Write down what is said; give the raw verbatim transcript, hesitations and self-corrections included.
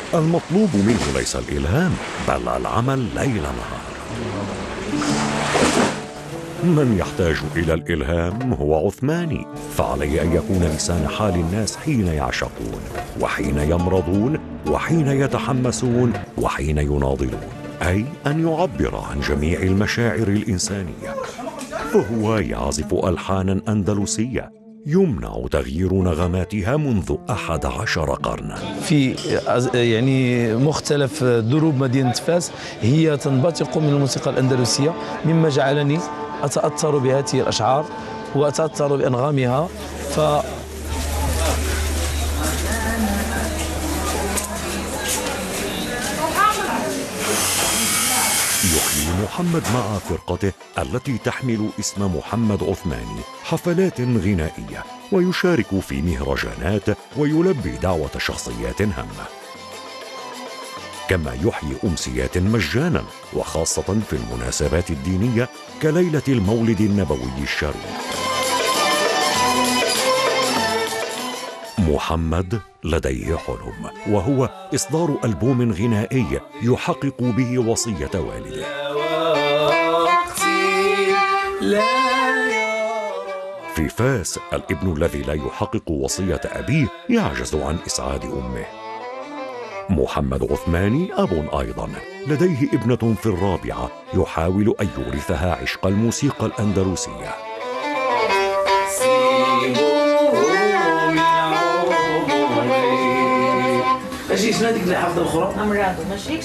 المطلوب منه ليس الإلهام بل العمل ليل نهار. من يحتاج إلى الإلهام هو عثماني، فعليه أن يكون لسان حال الناس حين يعشقون وحين يمرضون وحين يتحمسون وحين يناضلون، أي أن يعبر عن جميع المشاعر الإنسانية. فهو يعزف ألحانا أندلسية يمنع تغيير نغماتها منذ أحد عشر قرنا. في يعني مختلف دروب مدينة فاس هي تنبثق من الموسيقى الأندلسية، مما جعلني أتأثر بهذه الأشعار وأتأثر بأنغامها. ف يحيي محمد مع فرقته التي تحمل اسم محمد عثماني حفلات غنائية، ويشارك في مهرجانات ويلبي دعوة شخصيات هامة، كما يحيي أمسيات مجانا وخاصة في المناسبات الدينية كليلة المولد النبوي الشريف. محمد لديه حلم، وهو إصدار ألبوم غنائي يحقق به وصية والده. في فاس الابن الذي لا يحقق وصية أبيه يعجز عن إسعاد أمه. محمد عثماني أب أيضا، لديه ابنة في الرابعة يحاول أن يورثها عشق الموسيقى الأندلسية. ماشي شنو هذيك اللي حافظه الاخرى؟ امراض ماشي